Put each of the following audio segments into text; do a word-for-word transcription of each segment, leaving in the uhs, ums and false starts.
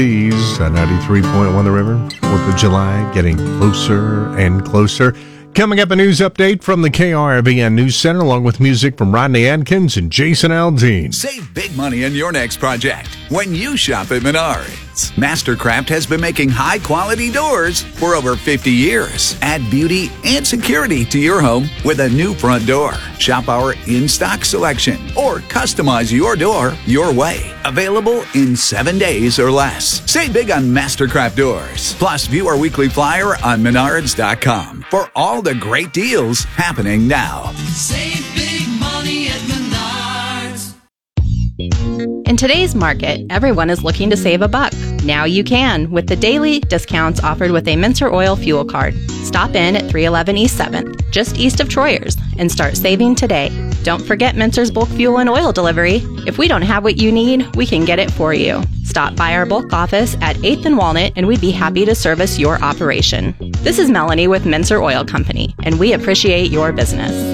These at ninety-three point one The River. fourth of July getting closer and closer. Coming up, a news update from the K R V N News Center, along with music from Rodney Adkins and Jason Aldean. Save big money on your next project when you shop at Menards. Mastercraft has been making high-quality doors for over fifty years. Add beauty and security to your home with a new front door. Shop our in-stock selection or customize your door your way. Available in seven days or less. Save big on Mastercraft doors. Plus, view our weekly flyer on menards dot com for all the great deals happening now. Save big money at Menards. In today's market, everyone is looking to save a buck. Now you can with the daily discounts offered with a Mincer Oil fuel card. Stop in at three eleven East seventh, just east of Troyers, and start saving today. Don't forget Mincer's bulk fuel and oil delivery. If we don't have what you need, we can get it for you. Stop by our bulk office at eighth and Walnut, and we'd be happy to service your operation. This is Melanie with Mincer Oil Company, and we appreciate your business.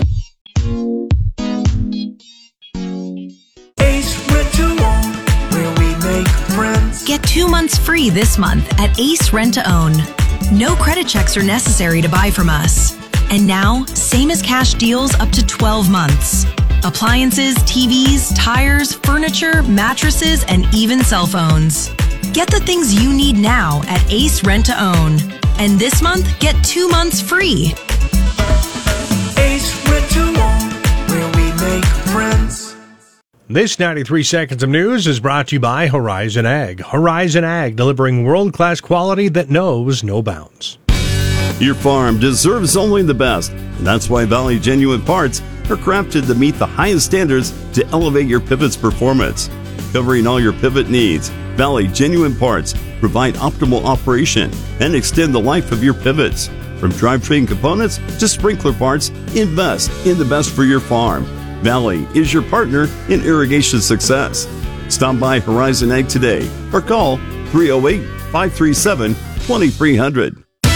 Get two months free this month at Ace Rent to Own. No credit checks are necessary to buy from us. And now, same as cash deals up to twelve months. Appliances, T Vs, tires, furniture, mattresses, and even cell phones. Get the things you need now at Ace Rent to Own. And this month, get two months free. Ace Rent to Own, where we make friends. This ninety-three Seconds of News is brought to you by Horizon Ag. Horizon Ag, delivering world-class quality that knows no bounds. Your farm deserves only the best, and that's why Valley Genuine Parts are crafted to meet the highest standards to elevate your pivot's performance. Covering all your pivot needs, Valley Genuine Parts provide optimal operation and extend the life of your pivots. From drivetrain components to sprinkler parts, invest in the best for your farm. Valley is your partner in irrigation success. Stop by Horizon Ag today or call three oh eight, five three seven, two three zero zero.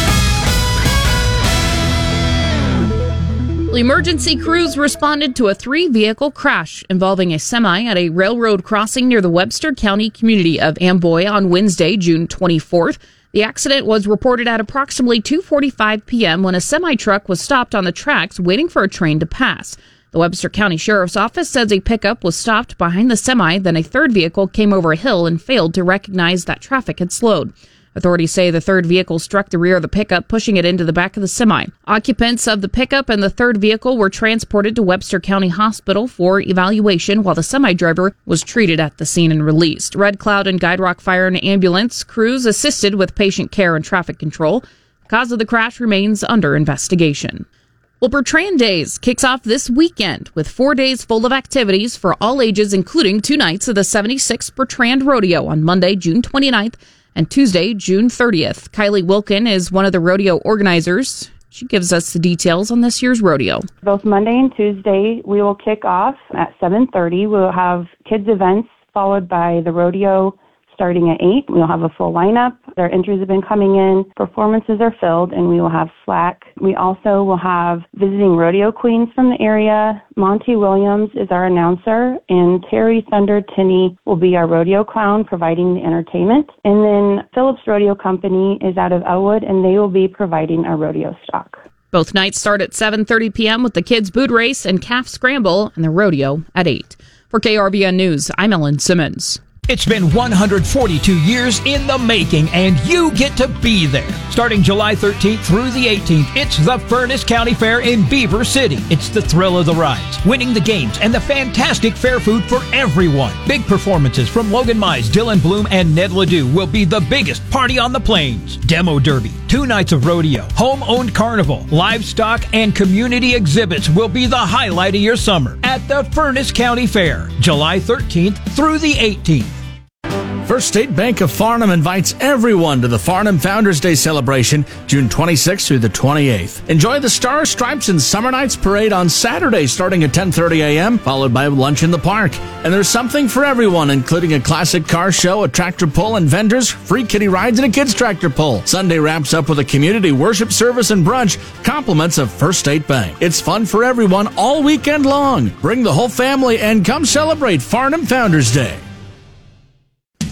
Emergency crews responded to a three-vehicle crash involving a semi at a railroad crossing near the Webster County community of Amboy on Wednesday, June twenty-fourth. The accident was reported at approximately two forty-five p.m. when a semi-truck was stopped on the tracks waiting for a train to pass. The Webster County Sheriff's Office says a pickup was stopped behind the semi, then a third vehicle came over a hill and failed to recognize that traffic had slowed. Authorities say the third vehicle struck the rear of the pickup, pushing it into the back of the semi. Occupants of the pickup and the third vehicle were transported to Webster County Hospital for evaluation, while the semi-driver was treated at the scene and released. Red Cloud and Guide Rock Fire and Ambulance crews assisted with patient care and traffic control. The cause of the crash remains under investigation. Well, Bertrand Days kicks off this weekend with four days full of activities for all ages, including two nights of the seventy-sixth Bertrand Rodeo on Monday, June twenty-ninth, and Tuesday, June thirtieth. Kylie Wilkin is one of the rodeo organizers. She gives us the details on this year's rodeo. Both Monday and Tuesday, we will kick off at seven thirty. We'll have kids' events followed by the rodeo starting at eight. We'll have a full lineup. Their entries have been coming in. Performances are filled, and we will have slack. We also will have visiting rodeo queens from the area. Monty Williams is our announcer, and Terry Thunder Tinney will be our rodeo clown, providing the entertainment. And then Phillips Rodeo Company is out of Elwood, and they will be providing our rodeo stock. Both nights start at seven thirty p.m. with the kids' boot race and calf scramble, and the rodeo at eight. For K R V N News, I'm Ellen Simmons. It's been one hundred forty-two years in the making, and you get to be there. Starting July thirteenth through the eighteenth, it's the Furnace County Fair in Beaver City. It's the thrill of the rides, winning the games, and the fantastic fair food for everyone. Big performances from Logan Mize, Dylan Bloom, and Ned Ledoux will be the biggest party on the plains. Demo Derby, two nights of rodeo, home-owned carnival, livestock, and community exhibits will be the highlight of your summer at the Furnace County Fair, July thirteenth through the eighteenth. First State Bank of Farnham invites everyone to the Farnham Founders Day celebration, June twenty-sixth through the twenty-eighth. Enjoy the Stars, Stripes, and Summer Nights Parade on Saturday starting at ten thirty a.m., followed by lunch in the park. And there's something for everyone, including a classic car show, a tractor pull, and vendors, free kiddie rides, and a kids' tractor pull. Sunday wraps up with a community worship service and brunch, compliments of First State Bank. It's fun for everyone all weekend long. Bring the whole family and come celebrate Farnham Founders Day.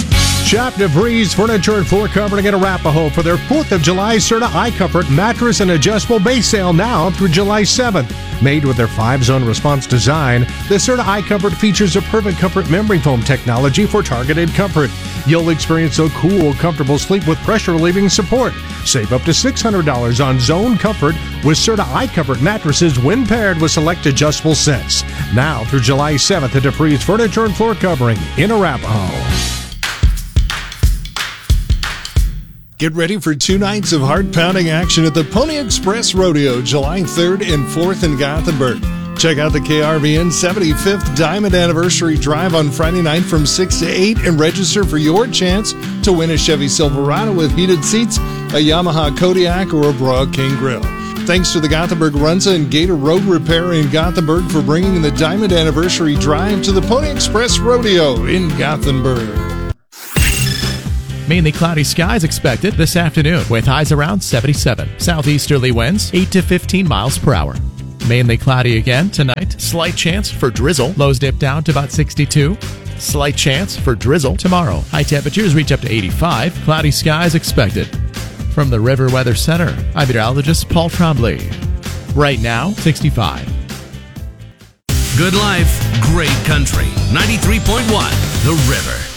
Shop DeVries Furniture and Floor Covering in Arapahoe for their fourth of July Serta iComfort mattress and adjustable base sale now through July seventh. Made with their five-zone response design, the Serta iComfort features a perfect comfort memory foam technology for targeted comfort. You'll experience a cool, comfortable sleep with pressure-relieving support. Save up to six hundred dollars on Zone Comfort with Serta iComfort mattresses when paired with select adjustable sets. Now through July seventh at DeVries Furniture and Floor Covering in Arapahoe. Get ready for two nights of heart-pounding action at the Pony Express Rodeo, July third and fourth in Gothenburg. Check out the K R V N seventy-fifth Diamond Anniversary Drive on Friday night from six to eight and register for your chance to win a Chevy Silverado with heated seats, a Yamaha Kodiak, or a Broad King Grill. Thanks to the Gothenburg Runza and Gator Road Repair in Gothenburg for bringing the Diamond Anniversary Drive to the Pony Express Rodeo in Gothenburg. Mainly cloudy skies expected this afternoon with highs around seventy-seven. Southeasterly winds eight to fifteen miles per hour. Mainly cloudy again tonight. Slight chance for drizzle. Lows dip down to about sixty-two. Slight chance for drizzle tomorrow. High temperatures reach up to eighty-five. Cloudy skies expected. From the River Weather Center, I'm meteorologist Paul Trombley. Right now, sixty-five. Good life, great country. ninety-three point one, The River.